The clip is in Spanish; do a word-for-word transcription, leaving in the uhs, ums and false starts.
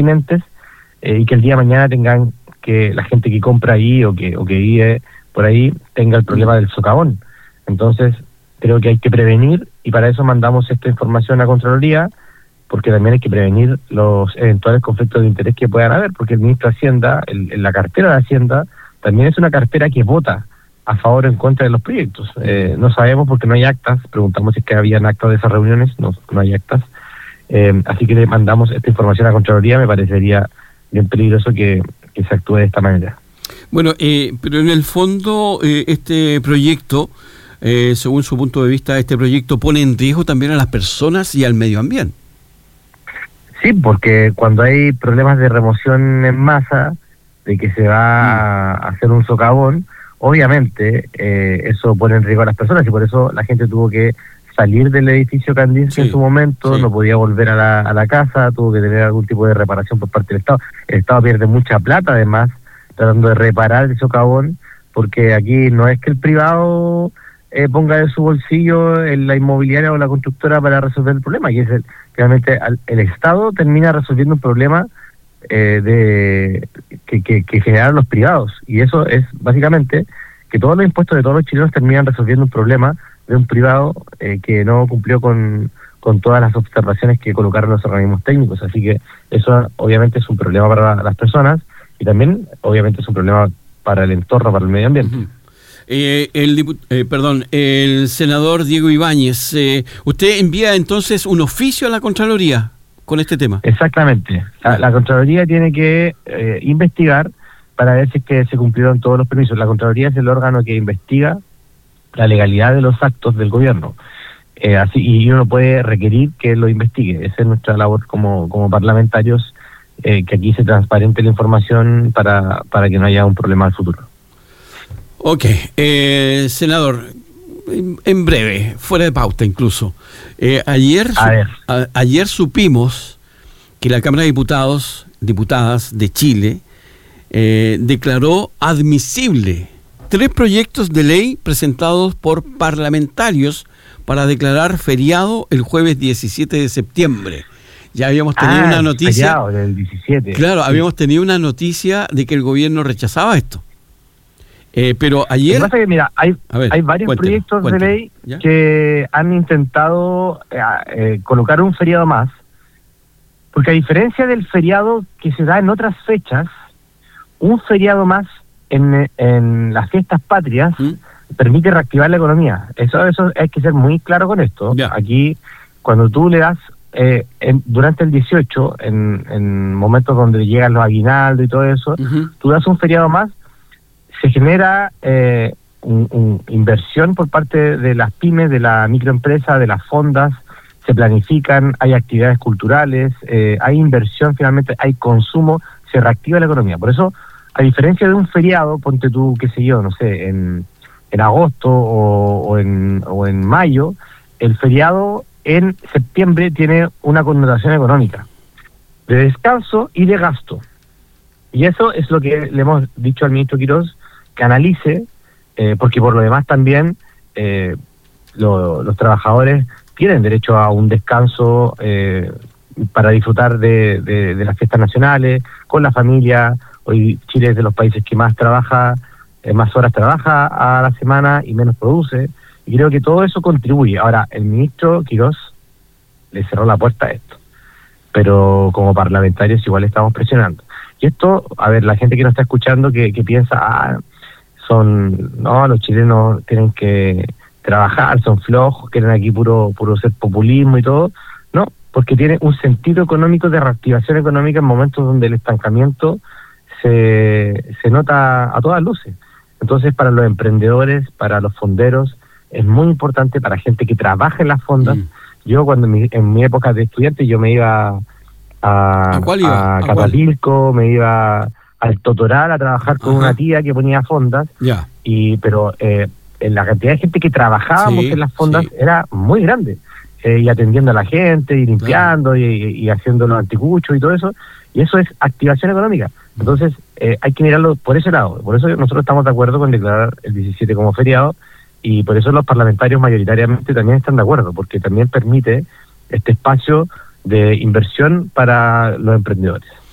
pertinentes eh, y que el día de mañana tengan que la gente que compra ahí o que o que vive por ahí tenga el problema del socavón. Entonces, creo que hay que prevenir y para eso mandamos esta información a Contraloría, porque también hay que prevenir los eventuales conflictos de interés que puedan haber, porque el ministro de Hacienda, el, el, la cartera de Hacienda, también es una cartera que vota a favor o en contra de los proyectos. Eh, no sabemos porque no hay actas, preguntamos si es que habían actas de esas reuniones, no, no hay actas. Eh, así que le mandamos esta información a Contraloría, me parecería bien peligroso que, que se actúe de esta manera. Bueno, eh, pero en el fondo eh, este proyecto, eh, según su punto de vista, este proyecto pone en riesgo también a las personas y al medio ambiente. Sí, porque cuando hay problemas de remoción en masa, de que se va a hacer un socavón, obviamente eh, eso pone en riesgo a las personas y por eso la gente tuvo que salir del edificio Kandinsky sí, en su momento, sí. no podía volver a la, a la casa, tuvo que tener algún tipo de reparación por parte del Estado. El Estado pierde mucha plata además tratando de reparar el socavón, porque aquí no es que el privado eh, ponga de su bolsillo en la inmobiliaria o la constructora para resolver el problema, y es el, realmente el, el Estado termina resolviendo un problema eh, de que, que, que generaron los privados, y eso es básicamente que todos los impuestos de todos los chilenos terminan resolviendo un problema de un privado eh, que no cumplió con, con todas las observaciones que colocaron los organismos técnicos, así que eso obviamente es un problema para las personas y también obviamente es un problema para el entorno, para el medio ambiente. Uh-huh. Eh, el diput- eh, perdón, el senador Diego Ibáñez, eh, ¿usted envía entonces un oficio a la Contraloría con este tema? Exactamente. La, la Contraloría tiene que eh, investigar para ver si es que se cumplieron todos los permisos. La Contraloría es el órgano que investiga la legalidad de los actos del gobierno. Eh, así y uno puede requerir que lo investigue. Esa es nuestra labor como, como parlamentarios, eh, que aquí se transparente la información para, para que no haya un problema al futuro. Ok, eh, senador, en, en breve, fuera de pauta incluso, eh, ayer, a ver. a, ayer supimos que la Cámara de Diputados, Diputadas de Chile, eh, declaró admisible tres proyectos de ley presentados por parlamentarios para declarar feriado el jueves diecisiete de septiembre. Ya habíamos tenido ah, una noticia. Feriado del diecisiete. Claro, sí. Habíamos tenido una noticia de que el gobierno rechazaba esto. Eh, pero ayer... Lo que pasa es que, mira, hay, ver, hay varios cuéntelo, proyectos cuéntelo, de ley ¿ya? que han intentado eh, eh, colocar un feriado más, porque a diferencia del feriado que se da en otras fechas, un feriado más en, en las fiestas patrias ¿Mm? permite reactivar la economía. Eso, eso hay que ser muy claro con esto. Ya. Aquí, cuando tú le das, eh, en, durante el dieciocho, en, en momentos donde llegan los aguinaldos y todo eso, uh-huh. tú das un feriado más, se genera eh, un, un inversión por parte de las pymes, de la microempresa, de las fondas, se planifican, hay actividades culturales, eh, hay inversión, finalmente hay consumo, se reactiva la economía. Por eso, a diferencia de un feriado, ponte tú, qué sé yo, no sé, en, en agosto o, o, en, o en mayo, el feriado en septiembre tiene una connotación económica, de descanso y de gasto. Y eso es lo que le hemos dicho al ministro Quirós, que analice, eh, porque por lo demás también eh, lo, los trabajadores tienen derecho a un descanso eh, para disfrutar de, de, de las fiestas nacionales, con la familia. Hoy Chile es de los países que más trabaja, eh, más horas trabaja a la semana y menos produce, y creo que todo eso contribuye. Ahora, el ministro Quirós le cerró la puerta a esto, pero como parlamentarios igual estamos presionando. Y esto, a ver, la gente que nos está escuchando que, que piensa, ah, son, no, los chilenos tienen que trabajar, son flojos, quieren aquí puro puro ser populismo y todo, no, porque tiene un sentido económico de reactivación económica en momentos donde el estancamiento se, se nota a todas luces. Entonces, para los emprendedores, para los fonderos, es muy importante, para gente que trabaja en las fondas. Mm. Yo cuando en mi, en mi época de estudiante yo me iba a, ¿A, a, a Catapilco, me iba al Totoral a trabajar con Ajá. una tía que ponía fondas, ya. y pero eh, la cantidad de gente que trabajábamos sí, en las fondas sí. era muy grande, eh, y atendiendo a la gente, y limpiando, claro. y, y haciendo los anticuchos y todo eso, y eso es activación económica. Entonces eh, hay que mirarlo por ese lado. Por eso nosotros estamos de acuerdo con declarar el diecisiete como feriado, y por eso los parlamentarios mayoritariamente también están de acuerdo, porque también permite este espacio de inversión para los emprendedores.